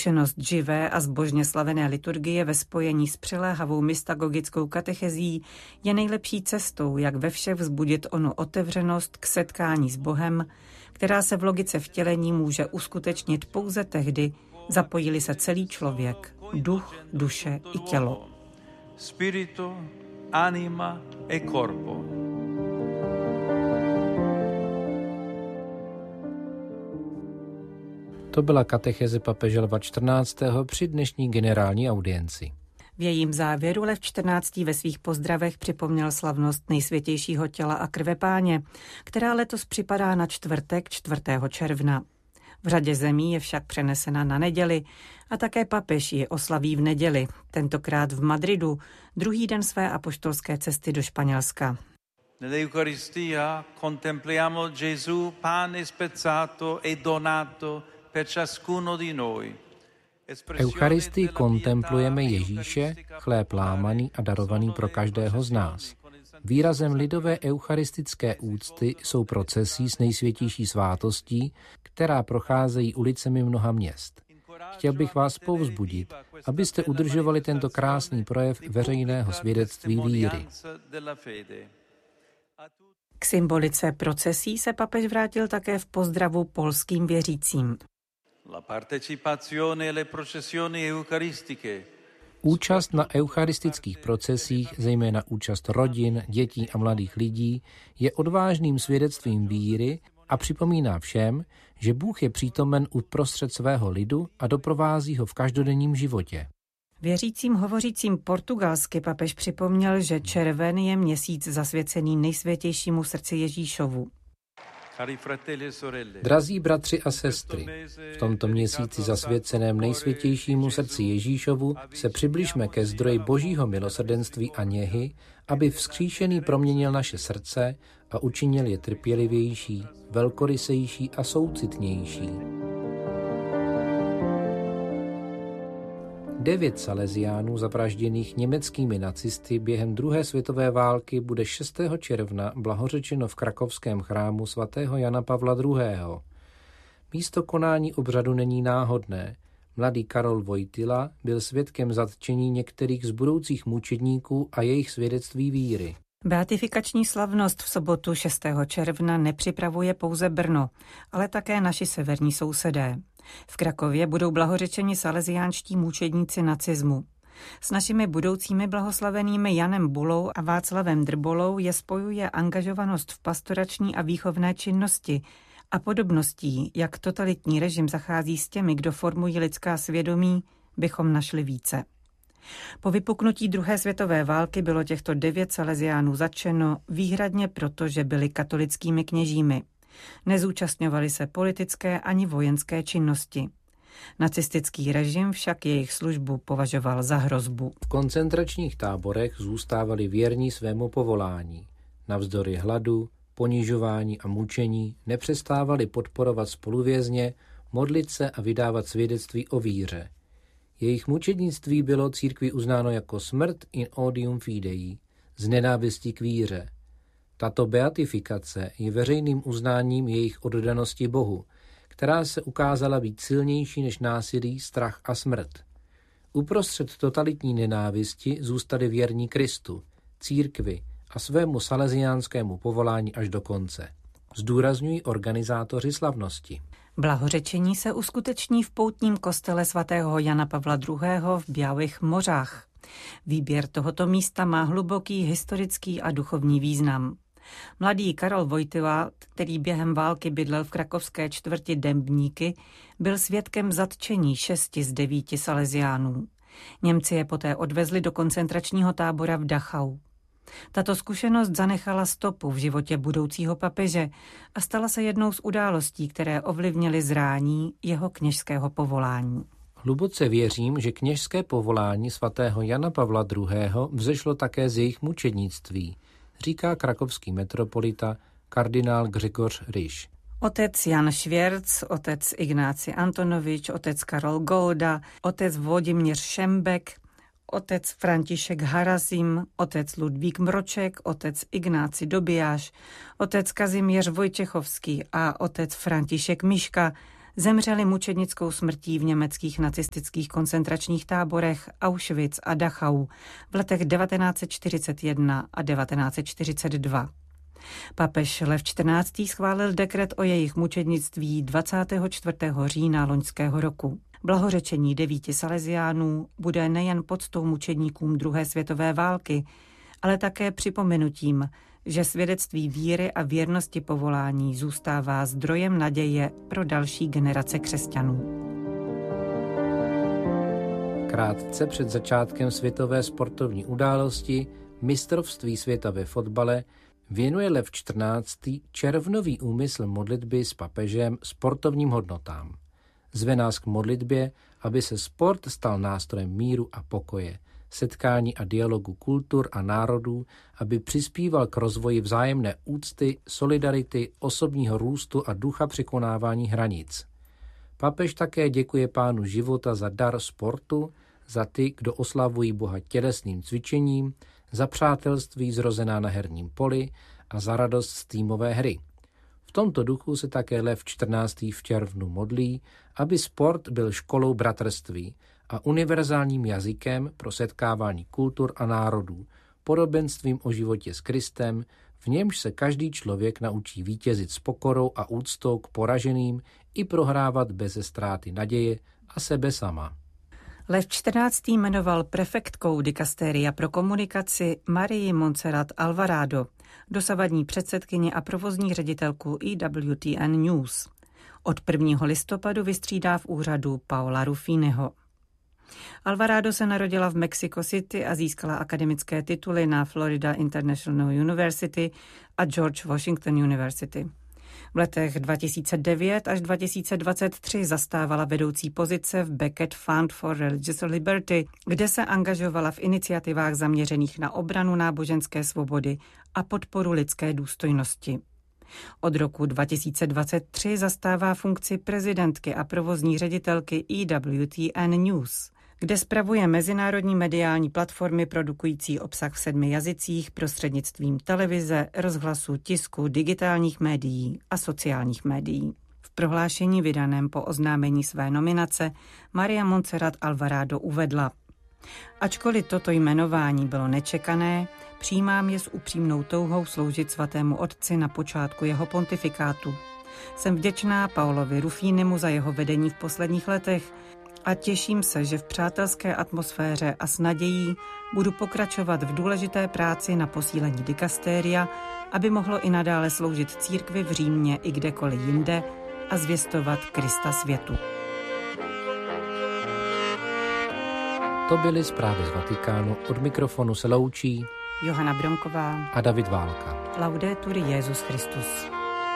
Zkušenost živé a zbožně slavené liturgie ve spojení s přiléhavou mystagogickou katechezí je nejlepší cestou, jak ve všech vzbudit onu otevřenost k setkání s Bohem, která se v logice vtělení může uskutečnit pouze tehdy, zapojí-li se celý člověk, duch, duše i tělo. Spirito, anima e corpo. To byla katecheze papeže Lva XIV. Při dnešní generální audienci. V jejím závěru Lev XIV. Ve svých pozdravech připomněl slavnost nejsvětějšího těla a krve Páně, která letos připadá na čtvrtek 4. června. V řadě zemí je však přenesena na neděli a také papež ji oslaví v neděli, tentokrát v Madridu, druhý den své apoštolské cesty do Španělska. Nell'Eucaristia contempliamo Gesù pane spezzato e donato per ciascuno di noi. V Eucharistii kontemplujeme Ježíše, chléb lámaný a darovaný pro každého z nás. Výrazem lidové eucharistické úcty jsou procesí s nejsvětější svátostí, která procházejí ulicemi mnoha měst. Chtěl bych vás povzbudit, abyste udržovali tento krásný projev veřejného svědectví víry. K symbolice procesí se papež vrátil také v pozdravu polským věřícím. Účast na eucharistických procesích, zejména účast rodin, dětí a mladých lidí, je odvážným svědectvím víry a připomíná všem, že Bůh je přítomen uprostřed svého lidu a doprovází ho v každodenním životě. Věřícím hovořícím portugalsky papež připomněl, že červen je měsíc zasvěcený nejsvětějšímu srdci Ježíšovu. Drazí bratři a sestry, v tomto měsíci zasvěceném nejsvětějšímu srdci Ježíšovu se přibližme ke zdroji božího milosrdenství a něhy, aby vzkříšený proměnil naše srdce a učinil je trpělivější, velkorysejší a soucitnější. 9 Salesiánů zavražděných německými nacisty během druhé světové války bude 6. června blahořečeno v krakovském chrámu svatého Jana Pavla II. Místo konání obřadu není náhodné. Mladý Karol Wojtyla byl svědkem zatčení některých z budoucích mučedníků a jejich svědectví víry. Beatifikační slavnost v sobotu 6. června nepřipravuje pouze Brno, ale také naši severní sousedé. V Krakově budou blahořečeni salesiánští mučedníci nacismu. S našimi budoucími blahoslavenými Janem Bulou a Václavem Drbolou je spojuje angažovanost v pastorační a výchovné činnosti a podobností, jak totalitní režim zachází s těmi, kdo formují lidská svědomí, bychom našli více. Po vypuknutí druhé světové války bylo těchto 9 salesiánů zatčeno výhradně proto, že byli katolickými kněžími. Nezúčastňovali se politické ani vojenské činnosti. Nacistický režim však jejich službu považoval za hrozbu. V koncentračních táborech zůstávali věrní svému povolání. Navzdory hladu, ponižování a mučení nepřestávali podporovat spoluvězně, modlit se a vydávat svědectví o víře. Jejich mučednictví bylo církvi uznáno jako smrt in odium fidei, z nenávisti k víře. Tato beatifikace je veřejným uznáním jejich oddanosti Bohu, která se ukázala být silnější než násilí, strach a smrt. Uprostřed totalitní nenávisti zůstali věrní Kristu, církvi a svému salesiánskému povolání až do konce. Zdůrazňují organizátoři slavnosti. Blahořečení se uskuteční v poutním kostele svatého Jana Pavla II. V Białych Mořách. Výběr tohoto místa má hluboký historický a duchovní význam. Mladý Karol Wojtyla, který během války bydlel v krakovské čtvrti Dębníky, byl svědkem zatčení 6 z 9 salesiánů. Němci je poté odvezli do koncentračního tábora v Dachau. Tato zkušenost zanechala stopu v životě budoucího papeže a stala se jednou z událostí, které ovlivnily zrání jeho kněžského povolání. Hluboce věřím, že kněžské povolání svatého Jana Pavla II. Vzešlo také z jejich mučednictví, říká krakovský metropolita kardinál Grzegorz Ryś. Otec Jan Švěrc, otec Ignáci Antonovič, otec Karol Golda, otec Vladimír Šembek, otec František Harasim, otec Ludvík Mroček, otec Ignáci Dobijáš, otec Kazimierz Wojciechowski a otec František Miška Zemřeli mučednickou smrtí v německých nacistických koncentračních táborech Auschwitz a Dachau v letech 1941 a 1942. Papež Lev XIV. Schválil dekret o jejich mučednictví 24. října loňského roku. Blahořečení 9 Salesiánů bude nejen poctou mučedníkům druhé světové války, ale také připomenutím, že svědectví víry a věrnosti povolání zůstává zdrojem naděje pro další generace křesťanů. Krátce před začátkem světové sportovní události mistrovství světa ve fotbale věnuje Lev XIV. Červnový úmysl modlitby s papežem sportovním hodnotám. Zve nás k modlitbě, aby se sport stal nástrojem míru a pokoje, setkání a dialogu kultur a národů, aby přispíval k rozvoji vzájemné úcty, solidarity, osobního růstu a ducha překonávání hranic. Papež také děkuje Pánu života za dar sportu, za ty, kdo oslavují Boha tělesným cvičením, za přátelství zrozená na herním poli a za radost z týmové hry. V tomto duchu se také Lev XIV. V červnu modlí, aby sport byl školou bratrství a univerzálním jazykem pro setkávání kultur a národů, podobenstvím o životě s Kristem, v němž se každý člověk naučí vítězit s pokorou a úctou k poraženým i prohrávat beze ztráty naděje a sebe sama. Lev XIV. Jmenoval prefektkou dikasteria pro komunikaci Marii Montserrat Alvarado, dosavadní předsedkyni a provozní ředitelku EWTN News. Od 1. listopadu vystřídá v úřadu Paola Ruffiniho. Alvarado se narodila v Mexico City a získala akademické tituly na Florida International University a George Washington University. V letech 2009 až 2023 zastávala vedoucí pozice v Becket Fund for Religious Liberty, kde se angažovala v iniciativách zaměřených na obranu náboženské svobody a podporu lidské důstojnosti. Od roku 2023 zastává funkci prezidentky a provozní ředitelky EWTN News, kde spravuje mezinárodní mediální platformy produkující obsah v 7 jazycích prostřednictvím televize, rozhlasu, tisku, digitálních médií a sociálních médií. V prohlášení vydaném po oznámení své nominace Maria Montserrat Alvarado uvedla: Ačkoliv toto jmenování bylo nečekané, přijímám je s upřímnou touhou sloužit svatému otci na počátku jeho pontifikátu. Jsem vděčná Paolovi Ruffinimu za jeho vedení v posledních letech a těším se, že v přátelské atmosféře a s nadějí budu pokračovat v důležité práci na posílení dikastéria, aby mohlo i nadále sloužit církvi v Římě i kdekoliv jinde a zvěstovat Krista světu. To byly zprávy z Vatikánu. Od mikrofonu se loučí Johana Bronková a David Válka. Laudetur Jesus Christus.